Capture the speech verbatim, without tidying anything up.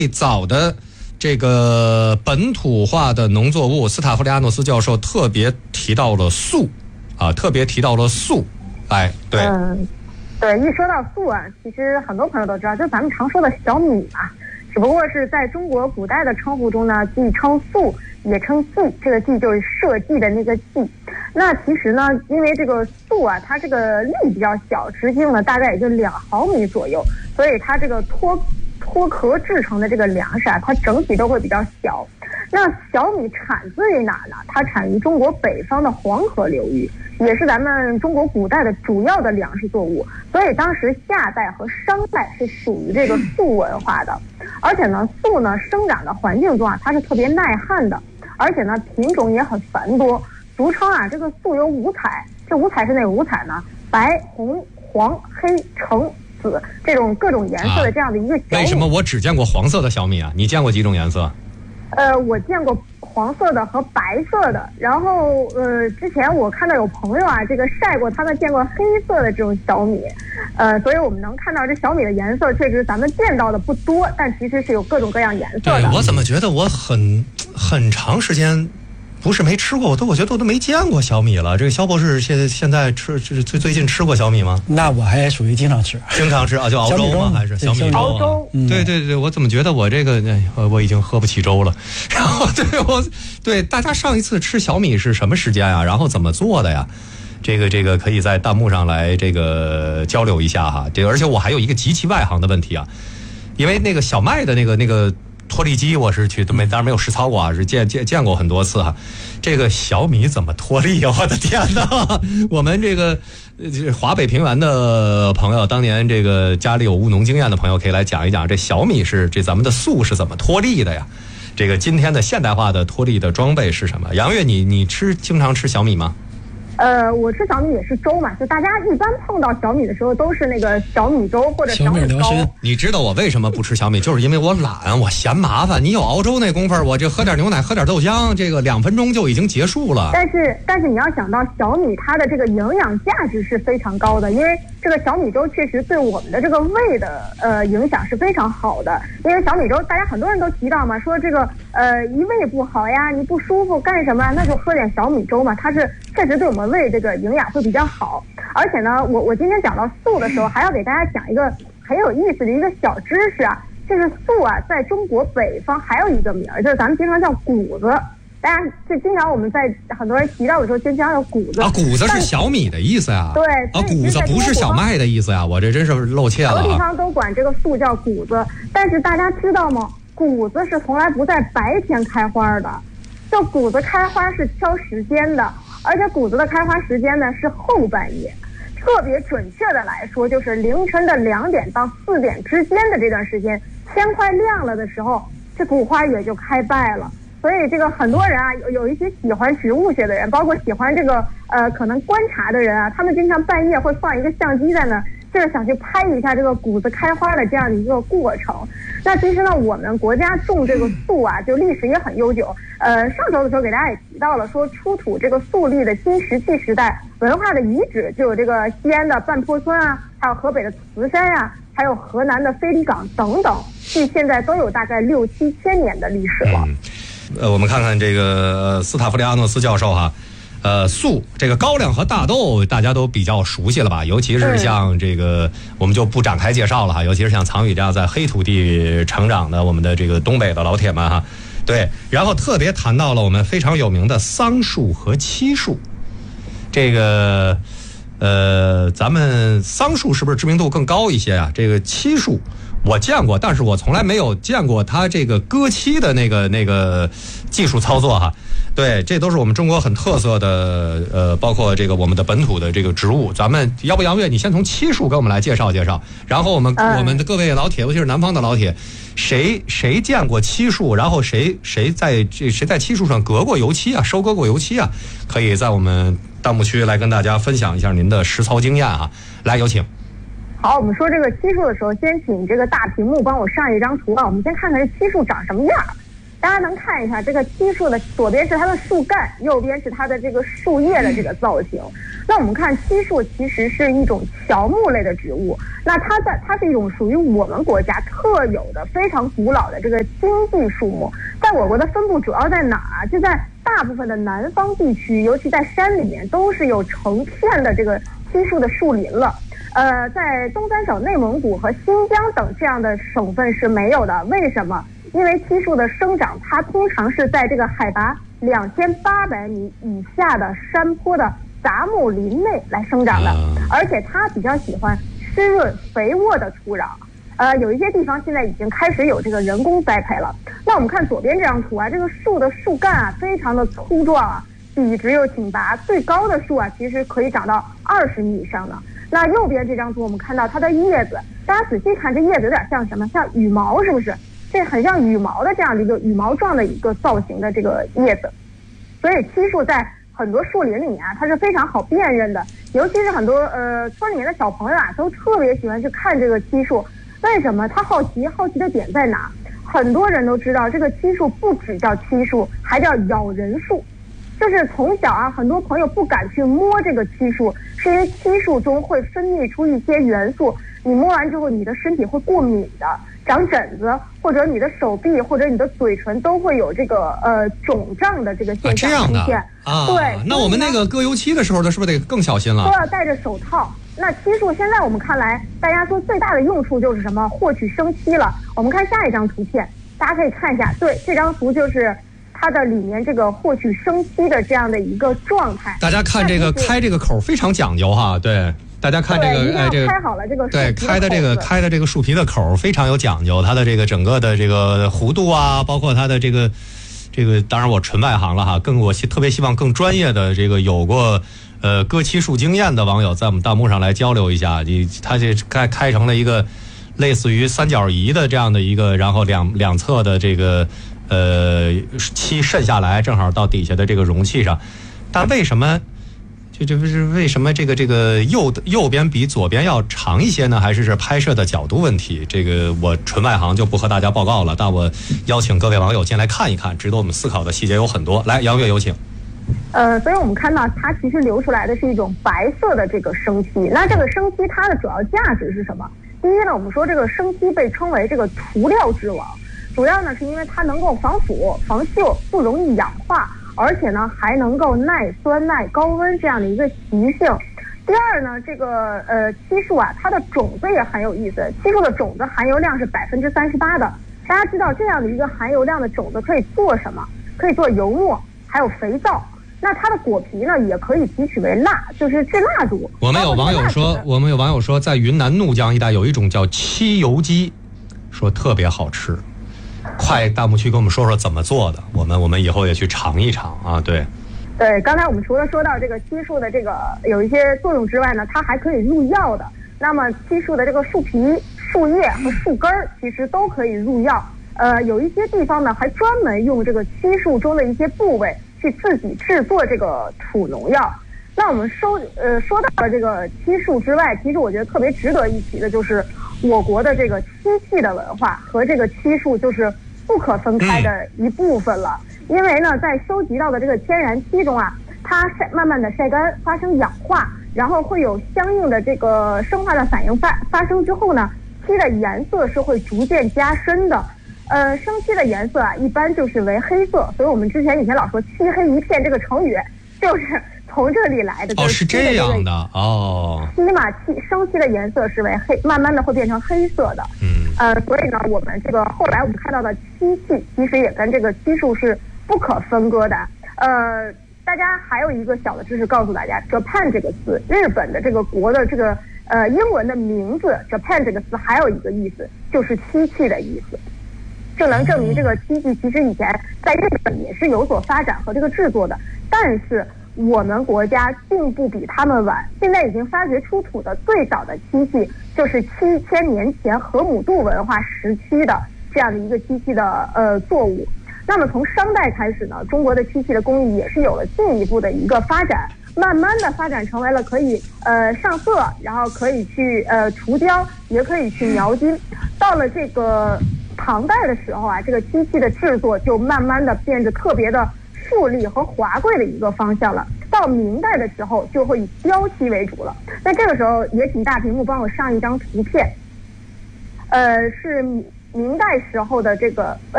最早的这个本土化的农作物，斯塔夫利亚诺斯教授特别提到了粟啊，特别提到了粟。哎，对， 嗯，对，一说到粟啊，其实很多朋友都知道，就是咱们常说的小米嘛，只不过是在中国古代的称呼中呢，既称粟也称稷，这个稷就是社稷的那个稷。那其实呢，因为这个粟啊，它这个粒比较小，直径呢大概也就两毫米左右，所以它这个脱脱壳制成的这个粮食啊，它整体都会比较小。那小米产自于哪呢？它产于中国北方的黄河流域，也是咱们中国古代的主要的粮食作物。所以当时夏代和商代是属于这个粟文化的。而且呢，粟呢生长的环境中啊，它是特别耐旱的，而且呢品种也很繁多。俗称啊，这个粟有五彩，这五彩是哪五彩呢？白、红、黄、黑、橙、紫，这种各种颜色的这样的一个小米。 为什么我只见过黄色的小米啊？你见过几种颜色？ 呃，我见过黄色的和白色的，然后呃，之前我看到有朋友啊，这个晒过，他们见过黑色的这种小米，呃，所以我们能看到这小米的颜色确实咱们见到的不多，但其实是有各种各样颜色的。 对，我怎么觉得我很很长时间不是没吃过，我都我觉得我都没见过小米了。这个肖博士现现在吃最最近吃过小米吗？ 那我还属于经常吃， 经常吃啊，就熬粥吗？还是小米粥？ 熬粥。 嗯、对对对，我怎么觉得我这个呃我已经喝不起粥了？然后对我对大家上一次吃小米是什么时间啊？然后怎么做的呀？这个这个可以在弹幕上来这个交流一下哈。这个而且我还有一个极其外行的问题啊，因为那个小麦的那个那个。脱粒机我是去没，当然没有实操过啊，是见见见过很多次哈。这个小米怎么脱粒啊？我的天哪！我们这个华北平原的朋友，当年这个家里有务农经验的朋友，可以来讲一讲这小米是这咱们的粟是怎么脱粒的呀？这个今天的现代化的脱粒的装备是什么？杨月，你你吃经常吃小米吗？ 呃，我吃小米也是粥嘛，就大家一般碰到小米的时候都是那个小米粥或者小米糕。 你知道我为什么不吃小米？就是因为我懒，我嫌麻烦。你有熬粥那功夫，我就喝点牛奶，喝点豆浆，这个两分钟就已经结束了。 但是，但是你要想到小米它的这个营养价值是非常高的，因为这个小米粥确实对我们的这个胃的呃影响是非常好的。因为小米粥，大家很多人都提到嘛，说这个呃一胃不好呀，你不舒服干什么？那就喝点小米粥嘛，它是确实对我们胃这个营养会比较好。而且呢，我我今天讲到粟的时候，还要给大家讲一个很有意思的一个小知识啊，这个粟啊，在中国北方还有一个名儿，就是咱们经常叫谷子。大家就经常我们在很多人提到的时候，经常有谷子啊，谷子是小米的意思呀。 对啊，谷子不是小麦的意思呀，我这真是露怯了。 很多地方都管这个粟叫谷子，但是大家知道吗？谷子是从来不在白天开花的，就谷子开花是挑时间的，而且谷子的开花时间呢是后半夜。特别准确的来说，就是凌晨的两点到四点之间的这段时间，天快亮了的时候，这谷花也就开败了。所以这个很多人啊，有有一些喜欢植物学的人，包括喜欢这个呃可能观察的人啊，他们经常半夜会放一个相机在那儿，就是想去拍一下这个谷子开花的这样的一个过程。那其实呢，我们国家种这个粟啊，就历史也很悠久。呃，上周的时候给大家也提到了，说出土这个粟粒的新石器时代文化的遗址，就有这个西安的半坡村啊，还有河北的慈山啊，还有河南的飞离岗等等，距现在都有大概六七千年的历史了。 嗯呃，我们看看这个斯塔夫利亚诺斯教授哈，呃，粟这个高粱和大豆大家都比较熟悉了吧？尤其是像这个，我们就不展开介绍了哈。尤其是像藏宇这样在黑土地成长的我们的这个东北的老铁们哈，对。然后特别谈到了我们非常有名的桑树和漆树，这个呃，咱们桑树是不是知名度更高一些啊？这个漆树。我见过，但是我从来没有见过它这个割漆的那个那个技术操作哈。对，这都是我们中国很特色的，呃，包括这个我们的本土的这个植物。咱们要不杨月，你先从漆树给我们来介绍介绍，然后我们、嗯、我们的各位老铁，尤其是南方的老铁，谁谁见过漆树，然后谁谁在这谁在漆树上割过油漆啊，收割过油漆啊，可以在我们弹幕区来跟大家分享一下您的实操经验啊。来，有请。 好，我们说这个漆树的时候，先请这个大屏幕帮我上一张图啊。我们先看看这漆树长什么样。大家能看一下这个漆树的左边是它的树干，右边是它的这个树叶的这个造型。 那我们看漆树其实是一种乔木类的植物，那它在它是一种属于我们国家特有的非常古老的这个经济树木，在我国的分布主要在哪儿？就在大部分的南方地区，尤其在山里面，都是有成片的这个漆树的树林了。呃，在东三省、内蒙古和新疆等这样的省份是没有的。为什么？因为漆树的生长，它通常是在这个海拔两千八百米以下的山坡的杂木林内来生长的，而且它比较喜欢湿润肥沃的土壤。呃，有一些地方现在已经开始有这个人工栽培了。那我们看左边这张图啊，这个树的树干啊非常的粗壮啊，笔直又挺拔，最高的树啊其实可以长到二十米以上的。那右边这张图我们看到它的叶子，大家仔细看，这叶子有点像什么？像羽毛，是不是？这很像羽毛的这样的一个羽毛状的一个造型的这个叶子。所以漆树在很多树林里面啊，它是非常好辨认的，尤其是很多呃村里面的小朋友啊，都特别喜欢去看这个漆树。为什么？他好奇，好奇的点在哪？很多人都知道，这个漆树不只叫漆树，还叫咬人树。就是从小啊，很多朋友不敢去摸这个漆树，是因为漆树中会分泌出一些元素，你摸完之后，你的身体会过敏的，长疹子，或者你的手臂或者你的嘴唇都会有这个呃肿胀的这个现象出现。 啊， 对。 那我们那个割油漆的时候呢，是不是得更小心了？ 都要戴着手套。那漆树现在我们看来，大家说最大的用处就是什么？获取生漆了。我们看下一张图片，大家可以看一下，对，这张图就是它的里面这个获取生漆的这样的一个状态。 大家看这个开这个口非常讲究哈，对。大家看这个，哎，这个开好了这个对开的这个开的这个树皮的口非常有讲究，它的这个整个的这个弧度啊，包括它的这个这个，当然我纯外行了哈，更我特别希望更专业的这个有过呃割漆树经验的网友在我们弹幕上来交流一下。你它这开开成了一个类似于三角仪的这样的一个，然后两两侧的这个呃漆渗下来，正好到底下的这个容器上，但为什么？这这不是为什么这个这个右右边比左边要长一些呢？还是是拍摄的角度问题？这个我纯外行就不和大家报告了。但我邀请各位网友进来看一看，值得我们思考的细节有很多。来，杨月有请。 呃，所以我们看到它其实流出来的是一种白色的这个生漆。那这个生漆它的主要价值是什么？第一呢，我们说这个生漆被称为这个涂料之王，主要呢是因为它能够防腐、防锈，不容易氧化。而且呢，还能够耐酸、耐高温这样的一个习性。第二呢，这个呃漆树啊，它的种子也很有意思。漆树的种子含油量是百分之三十八的。大家知道这样的一个含油量的种子可以做什么？可以做油墨，还有肥皂。那它的果皮呢，也可以提取为蜡，就是制蜡烛。 我们有网友说，我们有网友说，在云南怒江一带有一种叫漆油鸡，说特别好吃。快弹幕区跟我们说说怎么做的，我们我们以后也去尝一尝啊！对， 对，刚才我们除了说到这个漆树的这个有一些作用之外呢，它还可以入药的。那么漆树的这个树皮、树叶和树根儿其实都可以入药。呃，有一些地方呢还专门用这个漆树中的一些部位去自己制作这个土农药。那我们收呃说到了这个漆树之外，其实我觉得特别值得一提的就是我国的这个漆器的文化和这个漆树就是不可分开的一部分了。嗯、因为呢，在收集到的这个天然漆中啊，它晒慢慢的晒干，发生氧化，然后会有相应的这个生化的反应发发生之后呢，漆的颜色是会逐渐加深的。呃，生漆的颜色啊，一般就是为黑色，所以我们之前以前老说漆黑一片这个成语，就是从这里来的。 哦，是这样的哦。 漆嘛，漆生漆的颜色是为黑，慢慢的会变成黑色的。嗯。呃，所以呢，我们这个后来我们看到的漆器，其实也跟这个漆树是不可分割的。呃，大家还有一个小的知识告诉大家 ，Japan 这个词，日本的这个国的这个呃英文的名字 Japan 这个词还有一个意思，就是漆器的意思。就能证明这个漆器其实以前在日本也是有所发展和这个制作的，但是我们国家并不比他们晚。现在已经发掘出土的最早的漆器就是七千年前河姆渡文化时期的这样的一个漆器的呃作物。那么从商代开始呢，中国的漆器的工艺也是有了进一步的一个发展，慢慢的发展成为了可以呃上色，然后可以去呃涂雕，也可以去描金。到了这个唐代的时候啊，这个漆器的制作就慢慢的变得特别的富丽和华贵的一个方向了。 到明代的时候就会以雕漆为主了。那这个时候也请大屏幕帮我上一张图片，呃，是明代时候的这个呃